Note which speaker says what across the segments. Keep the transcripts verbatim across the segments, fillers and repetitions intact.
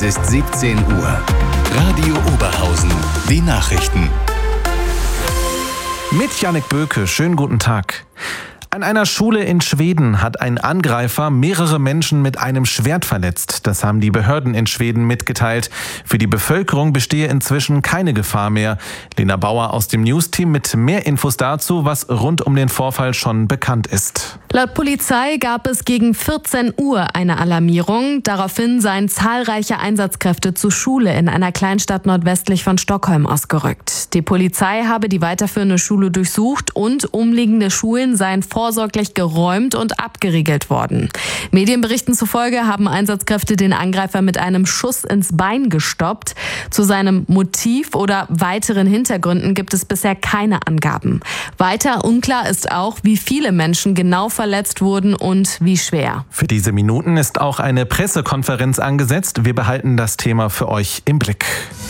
Speaker 1: Es ist siebzehn Uhr. Radio Oberhausen. Die Nachrichten.
Speaker 2: Mit Jannik Böke. Schönen guten Tag. An einer Schule in Schweden hat ein Angreifer mehrere Menschen mit einem Schwert verletzt. Das haben die Behörden in Schweden mitgeteilt. Für die Bevölkerung bestehe inzwischen keine Gefahr mehr. Lena Bauer aus dem News-Team mit mehr Infos dazu, was rund um den Vorfall schon bekannt ist.
Speaker 3: Laut Polizei gab es gegen vierzehn Uhr eine Alarmierung. Daraufhin seien zahlreiche Einsatzkräfte zur Schule in einer Kleinstadt nordwestlich von Stockholm ausgerückt. Die Polizei habe die weiterführende Schule durchsucht und umliegende Schulen seien vorsorglich geräumt und abgeriegelt worden. Medienberichten zufolge haben Einsatzkräfte den Angreifer mit einem Schuss ins Bein gestoppt. Zu seinem Motiv oder weiteren Hintergründen gibt es bisher keine Angaben. Weiter unklar ist auch, wie viele Menschen genau verletzt wurden und wie schwer.
Speaker 2: Für diese Minuten ist auch eine Pressekonferenz angesetzt. Wir behalten das Thema für euch im Blick.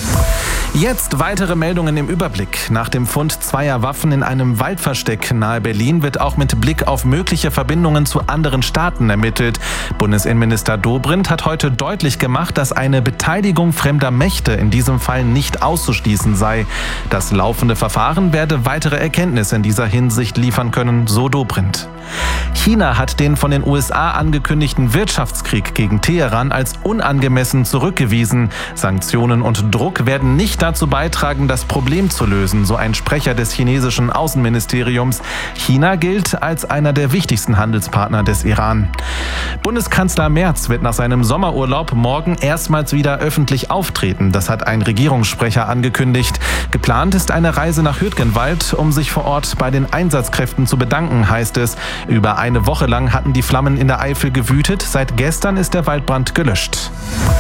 Speaker 2: Jetzt weitere Meldungen im Überblick. Nach dem Fund zweier Waffen in einem Waldversteck nahe Berlin wird auch mit Blick auf mögliche Verbindungen zu anderen Staaten ermittelt. Bundesinnenminister Dobrindt hat heute deutlich gemacht, dass eine Beteiligung fremder Mächte in diesem Fall nicht auszuschließen sei. Das laufende Verfahren werde weitere Erkenntnisse in dieser Hinsicht liefern können, so Dobrindt. China hat den von den U S A angekündigten Wirtschaftskrieg gegen Teheran als unangemessen zurückgewiesen. Sanktionen und Druck werden nicht dazu beitragen, das Problem zu lösen, so ein Sprecher des chinesischen Außenministeriums. China gilt als einer der wichtigsten Handelspartner des Iran. Bundeskanzler Merz wird nach seinem Sommerurlaub morgen erstmals wieder öffentlich auftreten. Das hat ein Regierungssprecher angekündigt. Geplant ist eine Reise nach Hürtgenwald, um sich vor Ort bei den Einsatzkräften zu bedanken, heißt es. Über eine Woche lang hatten die Flammen in der Eifel gewütet. Seit gestern ist der Waldbrand gelöscht.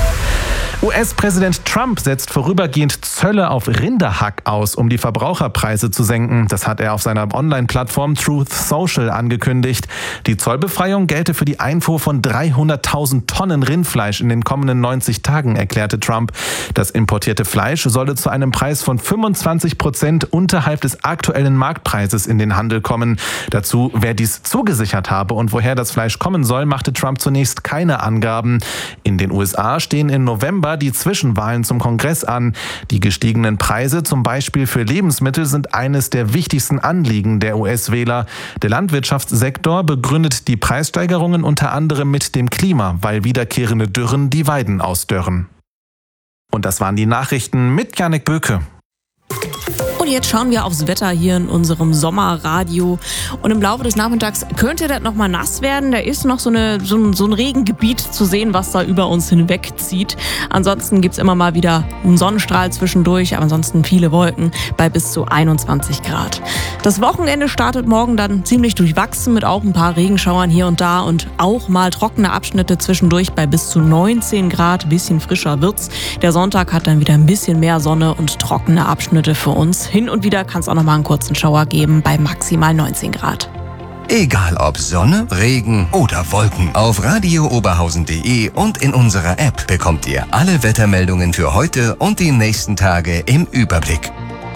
Speaker 2: U S-Präsident Trump setzt vorübergehend Zölle auf Rinderhack aus, um die Verbraucherpreise zu senken. Das hat er auf seiner Online-Plattform Truth Social angekündigt. Die Zollbefreiung gelte für die Einfuhr von dreihunderttausend Tonnen Rindfleisch in den kommenden neunzig Tagen, erklärte Trump. Das importierte Fleisch solle zu einem Preis von fünfundzwanzig Prozent unterhalb des aktuellen Marktpreises in den Handel kommen. Dazu, wer dies zugesichert habe und woher das Fleisch kommen soll, machte Trump zunächst keine Angaben. In den U S A stehen im November die Zwischenwahlen zum Kongress an. Die gestiegenen Preise, zum Beispiel für Lebensmittel, sind eines der wichtigsten Anliegen der U S-Wähler. Der Landwirtschaftssektor begründet die Preissteigerungen unter anderem mit dem Klima, weil wiederkehrende Dürren die Weiden ausdörren. Und das waren die Nachrichten mit Jannik Böke.
Speaker 4: Und jetzt schauen wir aufs Wetter hier in unserem Sommerradio. Und im Laufe des Nachmittags könnte das nochmal nass werden. Da ist noch so, eine, so, ein, so ein Regengebiet zu sehen, was da über uns hinwegzieht. Ansonsten gibt es immer mal wieder einen Sonnenstrahl zwischendurch, aber ansonsten viele Wolken bei bis zu einundzwanzig Grad. Das Wochenende startet morgen dann ziemlich durchwachsen mit auch ein paar Regenschauern hier und da und auch mal trockene Abschnitte zwischendurch bei bis zu neunzehn Grad. Ein bisschen frischer wird's. Der Sonntag hat dann wieder ein bisschen mehr Sonne und trockene Abschnitte für uns. Hin und wieder kann es auch noch mal einen kurzen Schauer geben bei maximal neunzehn Grad.
Speaker 1: Egal ob Sonne, Regen oder Wolken, auf radio oberhausen punkt de und in unserer App bekommt ihr alle Wettermeldungen für heute und die nächsten Tage im Überblick.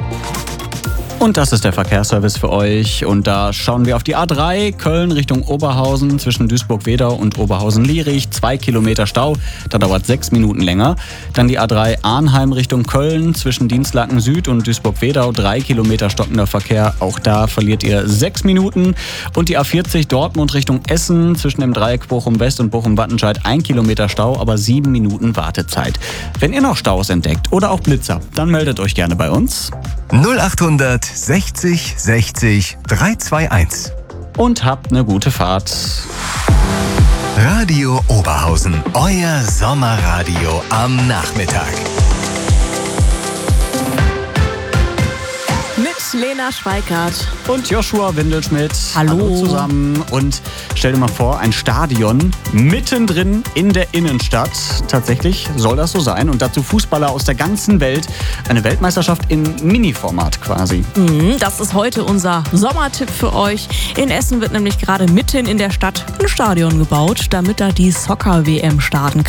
Speaker 5: Und das ist der Verkehrsservice für euch. Und da schauen wir auf die A drei, Köln Richtung Oberhausen, zwischen Duisburg-Wedau und Oberhausen-Lierich. Zwei Kilometer Stau, da dauert sechs Minuten länger. Dann die A drei Arnheim Richtung Köln, zwischen Dienstlaken Süd und Duisburg-Wedau. Drei Kilometer stockender Verkehr, auch da verliert ihr sechs Minuten. Und die A vierzig Dortmund Richtung Essen, zwischen dem Dreieck Bochum-West und Bochum-Wattenscheid. Ein Kilometer Stau, aber sieben Minuten Wartezeit. Wenn ihr noch Staus entdeckt oder auch Blitzer, dann meldet euch gerne bei uns.
Speaker 1: null achthundert sechzig sechzig dreihundertzweiundzwanzig.
Speaker 5: Und habt eine gute Fahrt.
Speaker 1: Radio Oberhausen, euer Sommerradio am Nachmittag.
Speaker 4: Mit Lena Schweikart.
Speaker 5: Und Joshua Windelschmidt.
Speaker 4: Hallo.
Speaker 5: Hallo zusammen. Und stell dir mal vor, ein Stadion mittendrin in der Innenstadt. Tatsächlich soll das so sein. Und dazu Fußballer aus der ganzen Welt. Eine Weltmeisterschaft in Mini-Format quasi.
Speaker 4: Mhm, das ist heute unser Sommertipp für euch. In Essen wird nämlich gerade mitten in der Stadt ein Stadion gebaut, damit da die Soccer-W M starten kann.